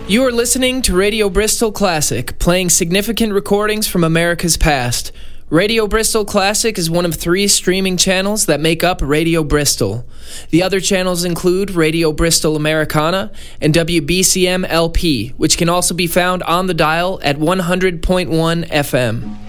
You are listening to Radio Bristol Classic, playing significant recordings from America's past. Radio Bristol Classic is one of 3 streaming channels that make up Radio Bristol. The other channels include Radio Bristol Americana and WBCM LP, which can also be found on the dial at 100.1 FM.